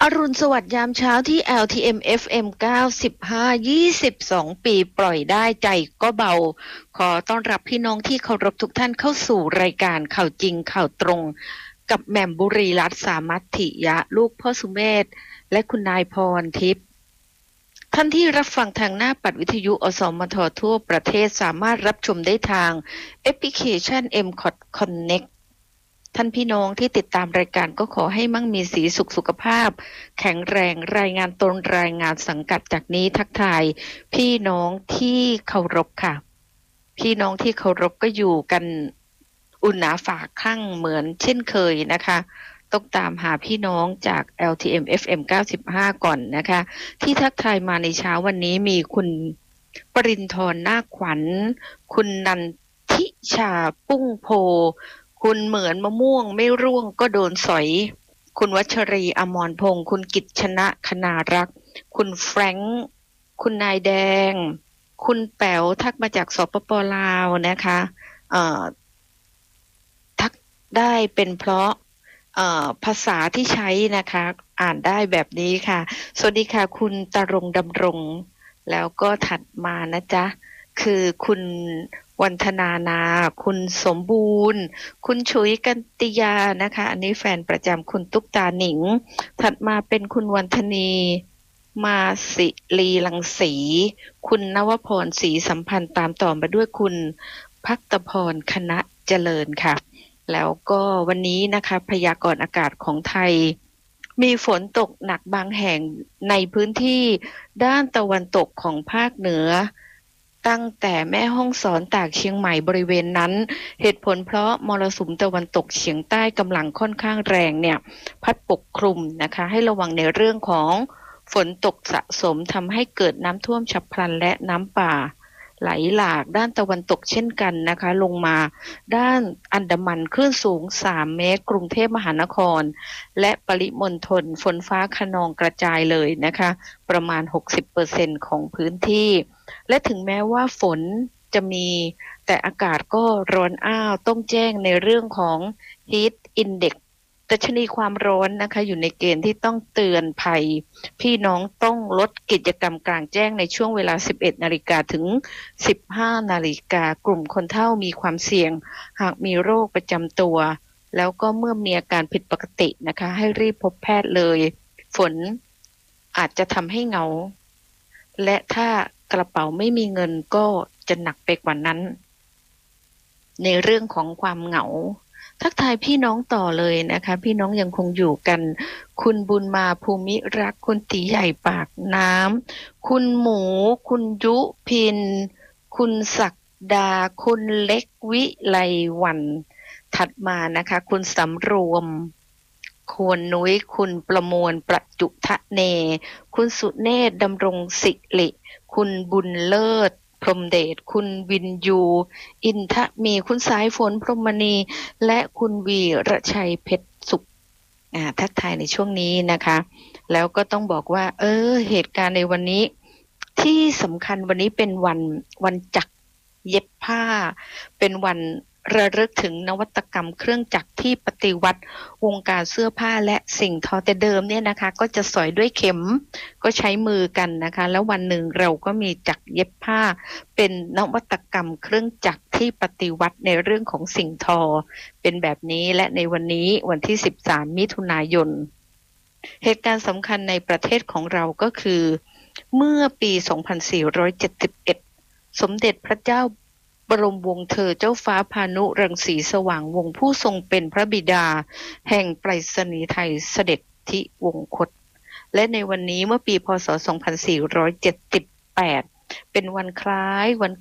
อรุณสวัสดิ์ยามเช้าที่ LTM FM 95 22 ปีปล่อยได้ใจก็เบาขอต้อนรับพี่น้องที่เคารพทุกท่านเข้าสู่รายการข่าวจริงข่าวตรงกับแหม่มบุรีรัตน์สามัตถิยะลูกพ่อสุเมธและคุณนายพรทิพย์ท่านที่รับฟังทางหน้าปัดวิทยุอสมททั่วประเทศสามารถรับชมได้ทางแอปพลิเคชัน MCOT Connectท่านพี่น้องที่ติดตามรายการก็ขอให้มั่งมีสีสุขภาพแข็งแรงรายงานตนรายงานสังกัดจากนี้ทักทายพี่น้องที่เคารพค่ะพี่น้องที่เคารพก็อยู่กันอุ่นหนาฝาข้างเหมือนเช่นเคยนะคะต้องตามหาพี่น้องจาก LTM FM 95 ก่อนนะคะที่ทักทายมาในเช้าวันนี้มีคุณปรินทร์นาคขวัญคุณนันทิชาปุ้งโพคุณเหมือนมะม่วงไม่ร่วงก็โดนสอยคุณวัชรีอมรพงศ์คุณกิจชนะคณารักษ์คุณแฟรงค์คุณนายแดงคุณแป๋วทักมาจากสปป.ลาวนะคะทักได้เป็นเพราะภาษาที่ใช้นะคะอ่านได้แบบนี้ค่ะสวัสดีค่ะคุณตรงดำรงแล้วก็ถัดมานะจ๊ะคือคุณวันธนานาคุณสมบูรณ์คุณฉุยกันติยานะคะอันนี้แฟนประจำคุณตุ๊กตาหนิงถัดมาเป็นคุณวันธนีมาสิลีลังสีคุณนวพรศรีสัมพันธ์ตามต่อมาด้วยคุณภักตพรคณะเจริญค่ะแล้วก็วันนี้นะคะพยากรณ์อากาศของไทยมีฝนตกหนักบางแห่งในพื้นที่ด้านตะวันตกของภาคเหนือตั้งแต่แม่ฮ่องสอนตากเชียงใหม่บริเวณนั้นเหตุผลเพราะมรสุมตะวันตกเฉียงใต้กำลังค่อนข้างแรงเนี่ยพัดปกคลุมนะคะให้ระวังในเรื่องของฝนตกสะสมทำให้เกิดน้ำท่วมฉับพลันและน้ำป่าไหลหลากด้านตะวันตกเช่นกันนะคะลงมาด้านอันดามันคลื่นสูง3 เมตรกรุงเทพมหานครและปริมณฑลฝนฟ้าคะนองกระจายเลยนะคะประมาณ 60% ของพื้นที่และถึงแม้ว่าฝนจะมีแต่อากาศก็ร้อนอ้าวต้องแจ้งในเรื่องของ Heat Index ดัชนีความร้อนนะคะอยู่ในเกณฑ์ที่ต้องเตือนภัยพี่น้องต้องลดกิจกรรมกลางแจ้งในช่วงเวลา 11 นาฬิกาถึง 15 นาฬิกากลุ่มคนเฒ่ามีความเสี่ยงหากมีโรคประจำตัวแล้วก็เมื่อมีอาการผิดปกตินะคะให้รีบพบแพทย์เลยฝนอาจจะทำให้เหงาและถ้ากระเป๋าไม่มีเงินก็จะหนักไปกว่านั้นในเรื่องของความเหงาทักทายพี่น้องต่อเลยนะคะพี่น้องยังคงอยู่กันคุณบุญมาภูมิรักคุณตีใหญ่ปากน้ำคุณหมูคุณยุพินคุณศักดาคุณเล็กวิไลวันถัดมานะคะคุณสำรวมควรนุ้ยคุณประมวลประจุทะเนคุณสุเนศดำรงสิริคุณบุญเลิศพรหมเดชคุณวินยูอินทะมีคุณสายฝนพรหมณีและคุณวีระชัยเพชรสุขทักทายในช่วงนี้นะคะแล้วก็ต้องบอกว่าเหตุการณ์ในวันนี้ที่สำคัญวันนี้เป็นวันจักรเย็บผ้าเป็นวันระลึกถึงนวัตกรรมเครื่องจักรที่ปฏิวัติวงการเสื้อผ้าและสิ่งทอแต่เดิมเนี่ยนะคะก็จะสอยด้วยเข็มก็ใช้มือกันนะคะแล้ววันหนึ่งเราก็มีจักรเย็บผ้าเป็นนวัตกรรมเครื่องจักรที่ปฏิวัติในเรื่องของสิ่งทอเป็นแบบนี้และในวันนี้วันที่13 มิถุนายนเหตุการณ์สำคัญในประเทศของเราก็คือเมื่อปี 2471 สมเด็จพระเจ้าบรมวงศ์เธอเจ้าฟ้าพานุรังสีสว่างวงศ์ผู้ทรงเป็นพระบิดาแห่งไปรษณีย์ไทยเสด็จทิวงคตและในวันนี้เมื่อปีพศ 2478 เป็นวันคล้ายวัน